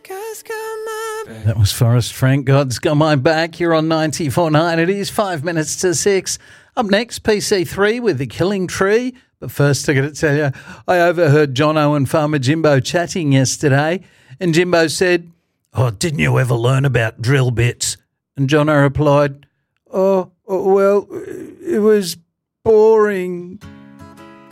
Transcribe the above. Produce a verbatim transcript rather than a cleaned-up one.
That was Forrest Frank, God's Got My Back. You're on ninety-four point nine. It is five minutes to six. Up next, P C three with The Killing Tree. But first, I got to tell you, I overheard Jono and Farmer Jimbo chatting yesterday, and Jimbo said, "Oh, didn't you ever learn about drill bits?" And Jono replied, "Oh, well, it was boring."